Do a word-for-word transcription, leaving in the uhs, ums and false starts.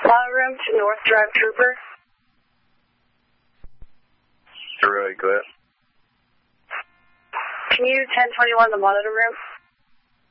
Monitor room to North Drive Trooper. Really good. Can you ten twenty-one the monitor room?